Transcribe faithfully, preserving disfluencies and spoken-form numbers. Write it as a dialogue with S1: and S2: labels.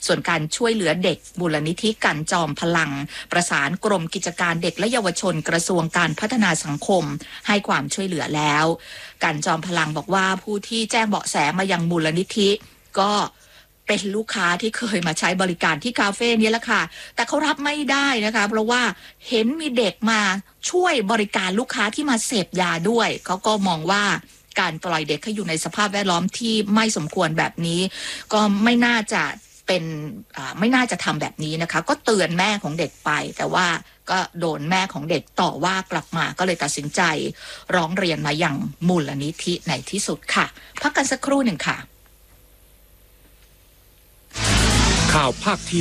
S1: ส่วนการช่วยเหลือเด็กมูลนิธิกันจอมพลังประสานกรมกิจการเด็กและเยาวชนกระทรวงการพัฒนาสังคมให้ความช่วยเหลือแล้วกันจอมพลังบอกว่าผู้ที่แจ้งเบาะแสมายังมูลนิธิก็เป็นลูกค้าที่เคยมาใช้บริการที่คาเฟ่นี้แหละค่ะแต่เขารับไม่ได้นะคะเพราะว่าเห็นมีเด็กมาช่วยบริการลูกค้าที่มาเสพยาด้วยเขาก็มองว่าการปล่อยเด็กให้อยู่ในสภาพแวดล้อมที่ไม่สมควรแบบนี้ก็ไม่น่าจะเป็นไม่น่าจะทำแบบนี้นะคะก็เตือนแม่ของเด็กไปแต่ว่าก็โดนแม่ของเด็กต่อว่ากลับมาก็เลยตัดสินใจร้องเรียนมาอย่างมูลนิธิในที่สุดค่ะพักกันสักครู่หนึ่งค่ะ
S2: ข่าวภาคที่